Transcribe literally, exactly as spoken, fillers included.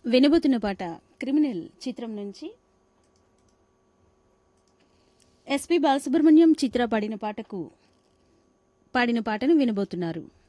వినబోతున్న పాట క్రిమినల్ చిత్రం నుంచి ఎస్పి బాలసుబ్రహ్మణ్యం చిత్ర పాడిన పాటకు పాడిన పాటను వినబోతున్నారు.